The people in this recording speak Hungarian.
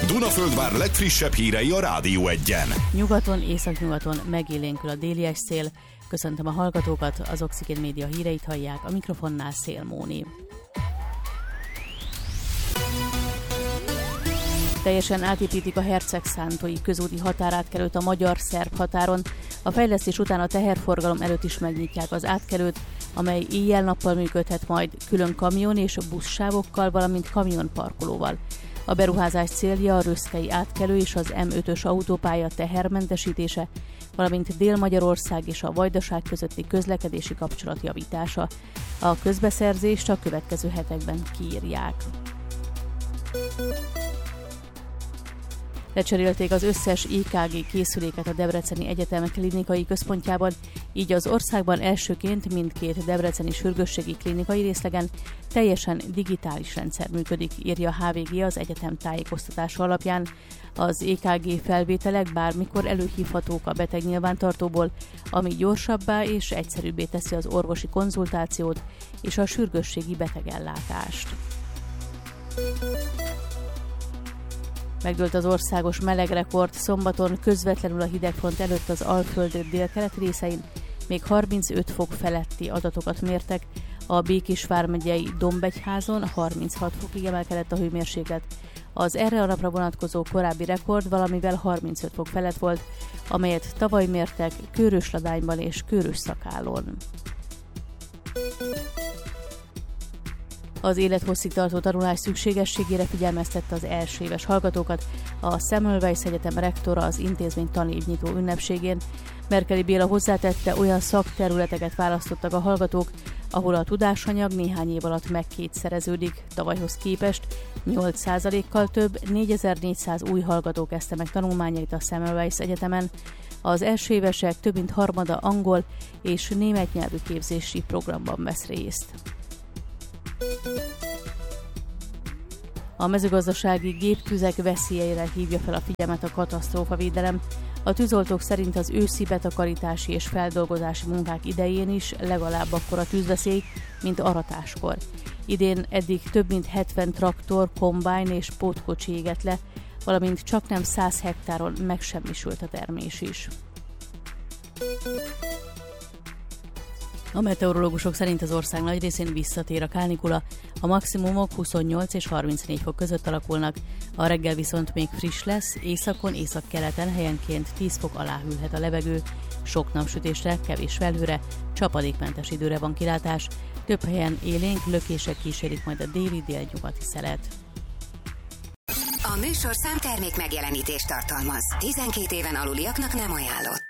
Dunaföldvár legfrissebb hírei a Rádió Egyen. Nyugaton, északnyugaton megélénkül a délies szél. Köszöntöm a hallgatókat, az Oxigén Média híreit hallják, a mikrofonnál Szél Móni. Teljesen átépítik a Hercegszántói közúti határátkelőt a magyar-szerb határon. A fejlesztés után a teherforgalom előtt is megnyitják az átkelőt, amely éjjel-nappal működhet majd külön kamion és buszsávokkal, valamint kamionparkolóval. A beruházás célja a röszkei átkelő és az M5-ös autópálya tehermentesítése, valamint Dél-Magyarország és a Vajdaság közötti közlekedési kapcsolat javítása. A közbeszerzést a következő hetekben kiírják. Lecserélték az összes EKG készüléket a Debreceni Egyetem klinikai központjában, így az országban elsőként mindkét debreceni sürgősségi klinikai részlegen teljesen digitális rendszer működik, írja a HVG az egyetem tájékoztatása alapján. Az EKG felvételek bármikor előhívhatók a beteg nyilvántartóból, ami gyorsabbá és egyszerűbbé teszi az orvosi konzultációt és a sürgősségi betegellátást. Megdőlt az országos melegrekord, szombaton közvetlenül a hidegfront előtt az Alföld délkeleti részein még 35 fok feletti adatokat mértek, a Békés vármegyei Dombegyházon 36 fokig emelkedett a hőmérséklet. Az erre a napra vonatkozó korábbi rekord valamivel 35 fok felett volt, amelyet tavaly mértek Kőrösladányban és Kőrösszakálon. Az élethosszig tartó tanulás szükségességére figyelmeztette az első éves hallgatókat a Semmelweis Egyetem rektora az intézmény tanévnyitó ünnepségén. Merkeli Béla hozzátette, olyan szakterületeket választottak a hallgatók, ahol a tudásanyag néhány év alatt megkétszereződik. Tavalyhoz képest 8%-kal több, 4400 új hallgató kezdte meg tanulmányait a Semmelweis Egyetemen. Az első évesek több mint harmada angol és német nyelvű képzési programban vesz részt. A mezőgazdasági géptüzek veszélyeire hívja fel a figyelmet a katasztrófavédelem. A tűzoltók szerint az őszi betakarítási és feldolgozási munkák idején is legalább akkora tűzveszély, mint aratáskor. Idén eddig több mint 70 traktor, kombájn és pótkocsi égett le, valamint csaknem 100 hektáron megsemmisült a termés is. A meteorológusok szerint az ország nagy részén visszatér a kánikula, a maximumok 28 és 34 fok között alakulnak, a reggel viszont még friss lesz, északon, északkeleten helyenként 10 fok alá hűlhet a levegő, sok napsütésre, kevés felhőre, csapadékmentes időre van kilátás, több helyen élénk lökések kísérik majd a déli-délnyugati szelet. A műsorszám termék megjelenítést tartalmaz. 12 éven aluliaknak nem ajánlott.